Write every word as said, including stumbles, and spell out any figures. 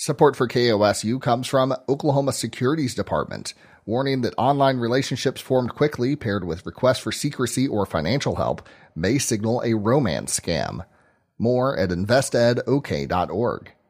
Support for K O S U comes from Oklahoma Securities Department, warning that online relationships formed quickly paired with requests for secrecy or financial help may signal a romance scam. More at invest ed o k dot org.